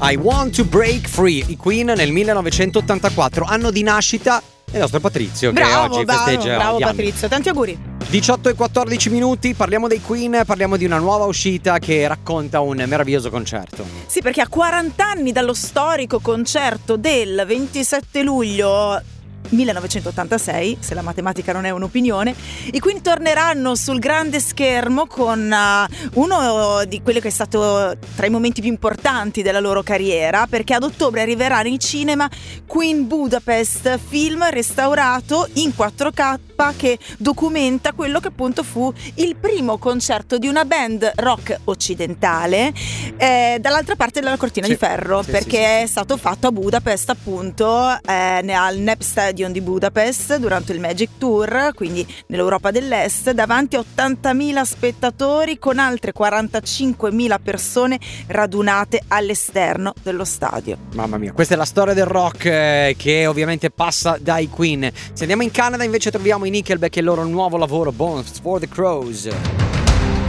I Want to Break Free, i Queen nel 1984, anno di nascita del nostro Patrizio, che oggi festeggia. Bravo Patrizio, tanti auguri. 18 e 14 minuti, parliamo dei Queen, parliamo di una nuova uscita che racconta un meraviglioso concerto. Sì, perché a 40 anni dallo storico concerto del 27 luglio 1986, se la matematica non è un'opinione, i Queen torneranno sul grande schermo con uno di quelli che è stato tra i momenti più importanti della loro carriera, perché ad ottobre arriverà nei cinema Queen Budapest, film restaurato in 4K che documenta quello che appunto fu il primo concerto di una band rock occidentale dall'altra parte della cortina di ferro, perché è stato fatto a Budapest, appunto al NEP Stadium di Budapest durante il Magic Tour, quindi nell'Europa dell'Est, davanti a 80.000 spettatori con altre 45.000 persone radunate all'esterno dello stadio. Mamma mia, questa è la storia del rock che ovviamente passa dai Queen. Se andiamo in Canada invece troviamo i Nickelback e il loro nuovo lavoro Bones for the Crows.